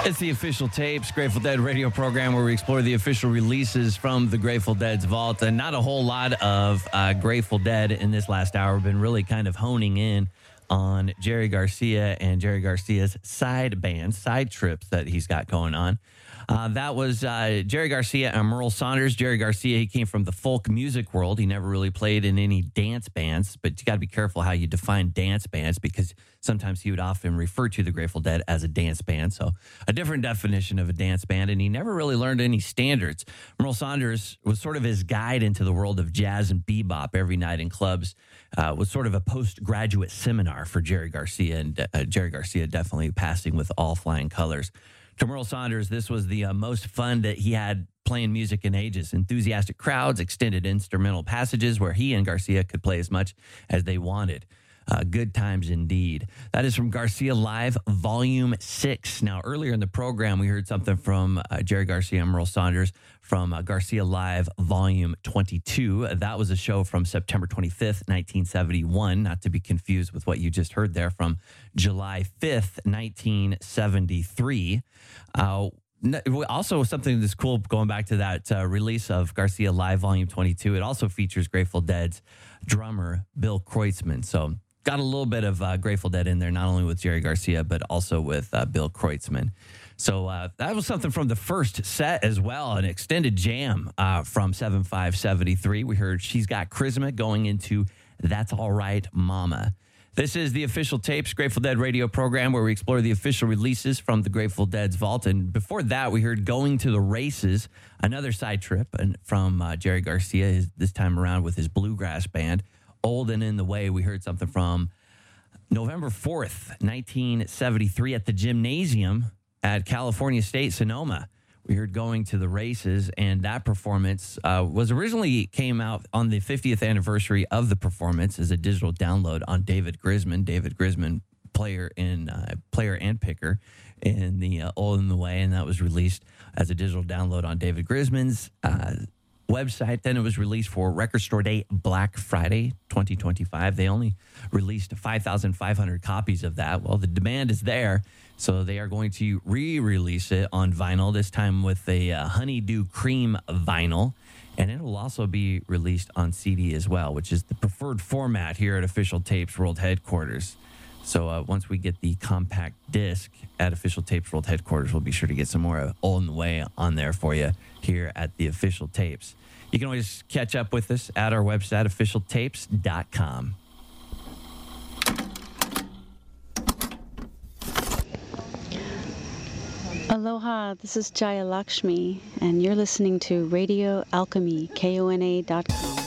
It's the Official Tapes, Grateful Dead radio program where we explore the official releases from the Grateful Dead's vault. And not a whole lot of Grateful Dead in this last hour. We've been really kind of honing in on Jerry Garcia and Jerry Garcia's side bands, side trips that he's got going on. That was Jerry Garcia and Merle Saunders. Jerry Garcia, he came from the folk music world. He never really played in any dance bands, but you got to be careful how you define dance bands because sometimes he would often refer to the Grateful Dead as a dance band. So a different definition of a dance band, and he never really learned any standards. Merle Saunders was sort of his guide into the world of jazz and bebop every night in clubs. Was sort of a postgraduate seminar for Jerry Garcia, and Jerry Garcia definitely passing with all flying colors. To Merle Saunders, this was the most fun that he had playing music in ages. Enthusiastic crowds, extended instrumental passages where he and Garcia could play as much as they wanted. Good times indeed. That is from Garcia Live, Volume 6. Now, earlier in the program, we heard something from Jerry Garcia and Merle Saunders from Garcia Live, Volume 22. That was a show from September 25th, 1971, not to be confused with what you just heard there from July 5th, 1973. Also, something that's cool, going back to that release of Garcia Live, Volume 22, it also features Grateful Dead's drummer, Bill Kreutzmann. So, got a little bit of Grateful Dead in there, not only with Jerry Garcia, but also with Bill Kreutzmann. So that was something from the first set as well, an extended jam from 7573. We heard She's Got Charisma going into That's All Right, Mama. This is the Official Tapes, Grateful Dead radio program where we explore the official releases from the Grateful Dead's vault. And before that, we heard Going to the Races, another side trip from Jerry Garcia, this time around with his bluegrass band. Old and in the Way, we heard something from November 4th, 1973 at the Gymnasium at California State, Sonoma. We heard Going to the Races, and that performance was originally came out on the 50th anniversary of the performance as a digital download on David Grisman, player and picker in the Old and the Way, and that was released as a digital download on David Grisman's website. Then it was released for Record Store Day Black Friday 2025. They only released 5,500 copies of that. Well, the demand is there, so they are going to re-release it on vinyl, this time with a honeydew cream vinyl, and it will also be released on CD as well, which is the preferred format here at Official Tapes World Headquarters. So once we get the compact disc at Official Tapes World Headquarters, we'll be sure to get some more Old in the Way on there for you here at the Official Tapes. You can always catch up with us at our website, officialtapes.com. Aloha, this is Jaya Lakshmi, and you're listening to Radio Alchemy, KONA.com.